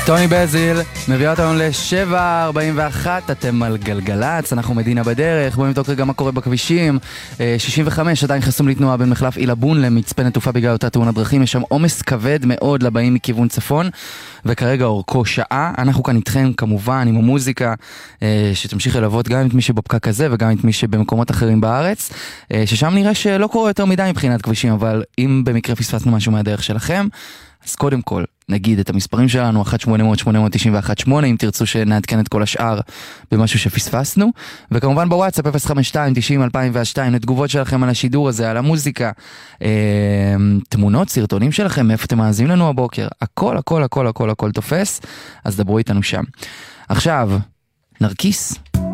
טוני בזיל מביא אותנו ל-7:41, אתם על גלגלץ, אנחנו מדינה בדרך, בואו נבדוק רגע מה קורה בכבישים. 65 עדיין חסום לתנועה בין מחלף אילבון למצפה נטופה בגלל אותה תאונת דרכים, יש שם עומס כבד מאוד לבאים מכיוון צפון, וכרגע אורכו שעה. אנחנו כאן איתכם כמובן עם המוזיקה שתמשיך ללוות גם את מי שבפקק הזה וגם את מי שבמקומות אחרים בארץ, ששם נראה שלא קורה יותר מדי מבחינת כבישים, אבל אם במקרה פספסנו משהו מהדרך שלכם, אז קודם כל נגיד את המספרים שלנו 1-800-891-8 אם תרצו שנעדכן את כל השאר במשהו שפספסנו, וכמובן בוואטסאפ 052-90-2002 לתגובות שלכם על השידור הזה, על המוזיקה, תמונות, סרטונים שלכם, מאיפה אתם מאזינים לנו הבוקר, הכל הכל הכל הכל הכל תופס, אז דברו איתנו שם. עכשיו נרקיס.